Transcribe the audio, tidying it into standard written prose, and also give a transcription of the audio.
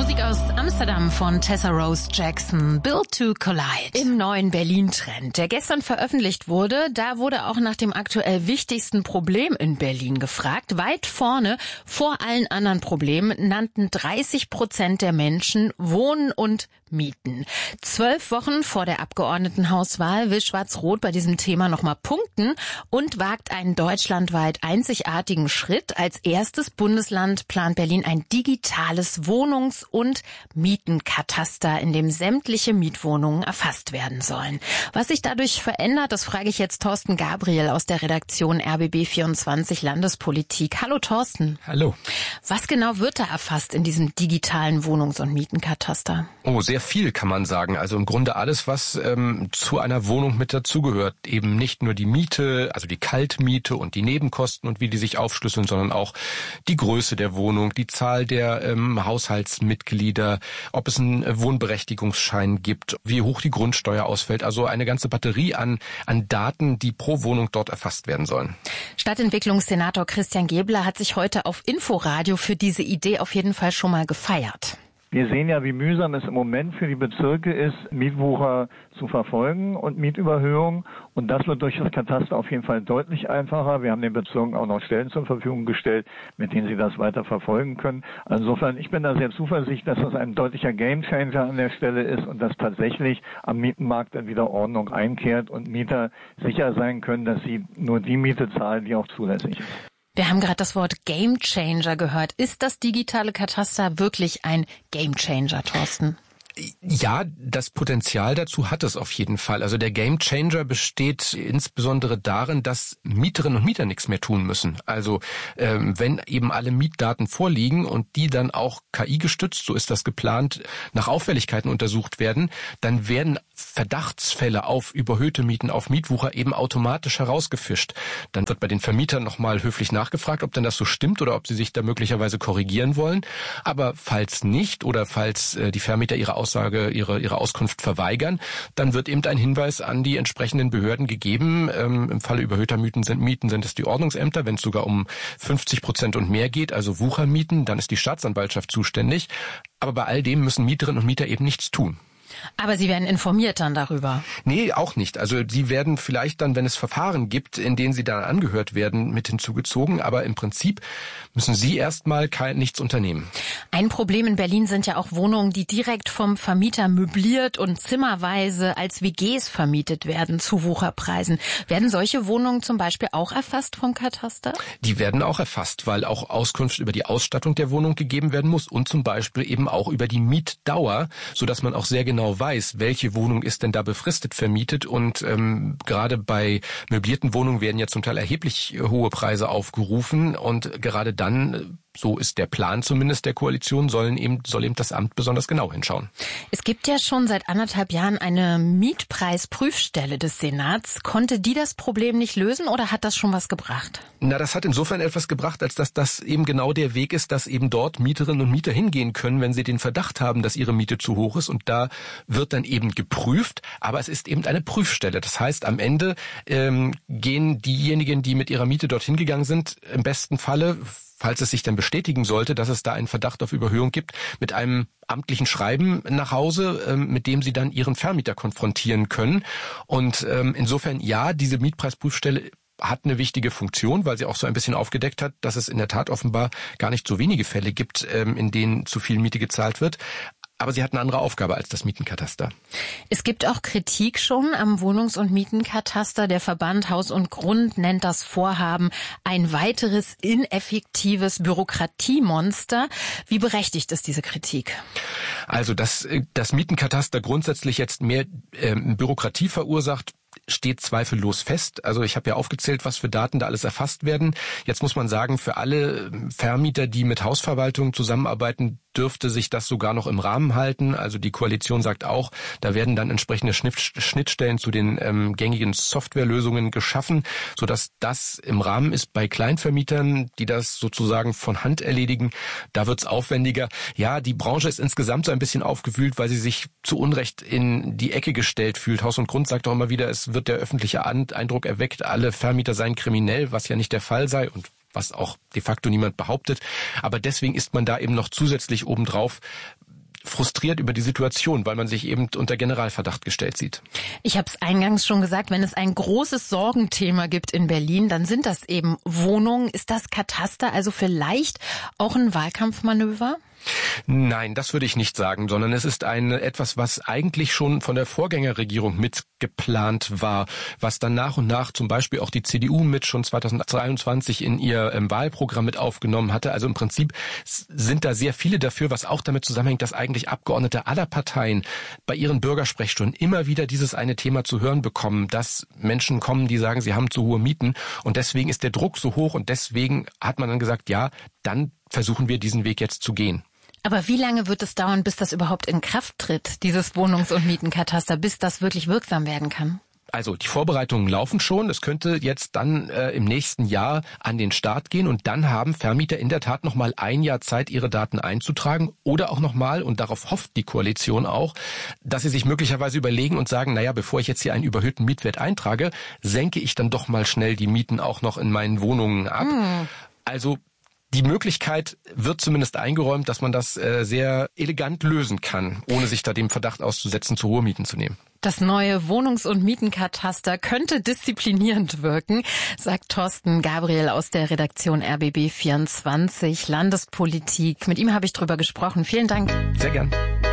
Musik aus Amsterdam von Tessa Rose Jackson, Built to Collide. Im neuen Berlin-Trend, der gestern veröffentlicht wurde, da wurde auch nach dem aktuell wichtigsten Problem in Berlin gefragt. Weit vorne, vor allen anderen Problemen, nannten 30% der Menschen Wohnen und Mieten. 12 Wochen vor der Abgeordnetenhauswahl will Schwarz-Rot bei diesem Thema nochmal punkten und wagt einen deutschlandweit einzigartigen Schritt. Als erstes Bundesland plant Berlin ein digitales Wohnungs- und Mietenkataster, in dem sämtliche Mietwohnungen erfasst werden sollen. Was sich dadurch verändert, das frage ich jetzt Thorsten Gabriel aus der Redaktion RBB24 Landespolitik. Hallo Thorsten. Hallo. Was genau wird da erfasst in diesem digitalen Wohnungs- und Mietenkataster? Oh, sehr viel kann man sagen. Also im Grunde alles, was zu einer Wohnung mit dazugehört. Eben nicht nur die Miete, also die Kaltmiete und die Nebenkosten und wie die sich aufschlüsseln, sondern auch die Größe der Wohnung, die Zahl der Haushaltsmitglieder, ob es einen Wohnberechtigungsschein gibt, wie hoch die Grundsteuer ausfällt. Also eine ganze Batterie an Daten, die pro Wohnung dort erfasst werden sollen. Stadtentwicklungssenator Christian Gebler hat sich heute auf Inforadio für diese Idee auf jeden Fall schon mal gefeiert. Wir sehen ja, wie mühsam es im Moment für die Bezirke ist, Mietwucher zu verfolgen und Mietüberhöhungen. Und das wird durch das Kataster auf jeden Fall deutlich einfacher. Wir haben den Bezirken auch noch Stellen zur Verfügung gestellt, mit denen sie das weiter verfolgen können. Insofern, ich bin da sehr zuversichtlich, dass das ein deutlicher Gamechanger an der Stelle ist und dass tatsächlich am Mietenmarkt dann wieder Ordnung einkehrt und Mieter sicher sein können, dass sie nur die Miete zahlen, die auch zulässig ist. Wir haben gerade das Wort Gamechanger gehört. Ist das digitale Kataster wirklich ein Gamechanger, Thorsten? Ja, das Potenzial dazu hat es auf jeden Fall. Also der Gamechanger besteht insbesondere darin, dass Mieterinnen und Mieter nichts mehr tun müssen. Also wenn eben alle Mietdaten vorliegen und die dann auch KI-gestützt, so ist das geplant, nach Auffälligkeiten untersucht werden, dann werden Verdachtsfälle auf überhöhte Mieten, auf Mietwucher eben automatisch herausgefischt. Dann wird bei den Vermietern nochmal höflich nachgefragt, ob denn das so stimmt oder ob sie sich da möglicherweise korrigieren wollen. Aber falls nicht oder falls die Vermieter ihre Auskunft verweigern, dann wird eben ein Hinweis an die entsprechenden Behörden gegeben. Im Falle überhöhter Mieten sind es die Ordnungsämter. Wenn es sogar um 50% und mehr geht, also Wuchermieten, dann ist die Staatsanwaltschaft zuständig. Aber bei all dem müssen Mieterinnen und Mieter eben nichts tun. Aber Sie werden informiert dann darüber? Nee, auch nicht. Also Sie werden vielleicht dann, wenn es Verfahren gibt, in denen Sie dann angehört werden, mit hinzugezogen. Aber im Prinzip müssen Sie erstmal nichts unternehmen. Ein Problem in Berlin sind ja auch Wohnungen, die direkt vom Vermieter möbliert und zimmerweise als WGs vermietet werden zu Wucherpreisen. Werden solche Wohnungen zum Beispiel auch erfasst vom Kataster? Die werden auch erfasst, weil auch Auskunft über die Ausstattung der Wohnung gegeben werden muss und zum Beispiel eben auch über die Mietdauer, sodass man auch sehr genau weiß, welche Wohnung ist denn da befristet vermietet. Und gerade bei möblierten Wohnungen werden ja zum Teil erheblich hohe Preise aufgerufen und gerade dann, so ist der Plan zumindest der Koalition, soll eben das Amt besonders genau hinschauen. Es gibt ja schon seit 1,5 Jahren eine Mietpreisprüfstelle des Senats. Konnte die das Problem nicht lösen oder hat das schon was gebracht? Na, das hat insofern etwas gebracht, als dass das eben genau der Weg ist, dass eben dort Mieterinnen und Mieter hingehen können, wenn sie den Verdacht haben, dass ihre Miete zu hoch ist. Und da wird dann eben geprüft, aber es ist eben eine Prüfstelle. Das heißt, am Ende gehen diejenigen, die mit ihrer Miete dorthin gegangen sind, im besten Falle, falls es sich dann bestätigen sollte, dass es da einen Verdacht auf Überhöhung gibt, mit einem amtlichen Schreiben nach Hause, mit dem sie dann ihren Vermieter konfrontieren können. Und insofern, ja, diese Mietpreisprüfstelle hat eine wichtige Funktion, weil sie auch so ein bisschen aufgedeckt hat, dass es in der Tat offenbar gar nicht so wenige Fälle gibt, in denen zu viel Miete gezahlt wird. Aber sie hat eine andere Aufgabe als das Mietenkataster. Es gibt auch Kritik schon am Wohnungs- und Mietenkataster. Der Verband Haus und Grund nennt das Vorhaben ein weiteres ineffektives Bürokratiemonster. Wie berechtigt ist diese Kritik? Also, dass das Mietenkataster grundsätzlich jetzt mehr Bürokratie verursacht, steht zweifellos fest. Also ich habe ja aufgezählt, was für Daten da alles erfasst werden. Jetzt muss man sagen, für alle Vermieter, die mit Hausverwaltung zusammenarbeiten, dürfte sich das sogar noch im Rahmen halten. Also die Koalition sagt auch, da werden dann entsprechende Schnittstellen zu den gängigen Softwarelösungen geschaffen, sodass das im Rahmen ist. Bei Kleinvermietern, die das sozusagen von Hand erledigen, da wird's aufwendiger. Ja, die Branche ist insgesamt so ein bisschen aufgewühlt, weil sie sich zu Unrecht in die Ecke gestellt fühlt. Haus und Grund sagt auch immer wieder, es wird der öffentliche Eindruck erweckt, alle Vermieter seien kriminell, was ja nicht der Fall sei und was auch de facto niemand behauptet. Aber deswegen ist man da eben noch zusätzlich obendrauf frustriert über die Situation, weil man sich eben unter Generalverdacht gestellt sieht. Ich habe es eingangs schon gesagt, wenn es ein großes Sorgenthema gibt in Berlin, dann sind das eben Wohnungen. Ist das Kataster also vielleicht auch ein Wahlkampfmanöver? Nein, das würde ich nicht sagen, sondern es ist etwas, was eigentlich schon von der Vorgängerregierung mitgeplant war, was dann nach und nach zum Beispiel auch die CDU mit schon 2023 in ihr Wahlprogramm mit aufgenommen hatte. Also im Prinzip sind da sehr viele dafür, was auch damit zusammenhängt, dass eigentlich Abgeordnete aller Parteien bei ihren Bürgersprechstunden immer wieder dieses eine Thema zu hören bekommen, dass Menschen kommen, die sagen, sie haben zu hohe Mieten und deswegen ist der Druck so hoch und deswegen hat man dann gesagt, ja, dann versuchen wir diesen Weg jetzt zu gehen. Aber wie lange wird es dauern, bis das überhaupt in Kraft tritt, dieses Wohnungs- und Mietenkataster, bis das wirklich wirksam werden kann? Also die Vorbereitungen laufen schon. Es könnte jetzt dann im nächsten Jahr an den Start gehen und dann haben Vermieter in der Tat noch mal ein Jahr Zeit, ihre Daten einzutragen oder auch noch mal, und darauf hofft die Koalition auch, dass sie sich möglicherweise überlegen und sagen, naja, bevor ich jetzt hier einen überhöhten Mietwert eintrage, senke ich dann doch mal schnell die Mieten auch noch in meinen Wohnungen ab. Also die Möglichkeit wird zumindest eingeräumt, dass man das sehr elegant lösen kann, ohne sich da dem Verdacht auszusetzen, zu hohe Mieten zu nehmen. Das neue Wohnungs- und Mietenkataster könnte disziplinierend wirken, sagt Thorsten Gabriel aus der Redaktion RBB 24 Landespolitik. Mit ihm habe ich drüber gesprochen. Vielen Dank. Sehr gern.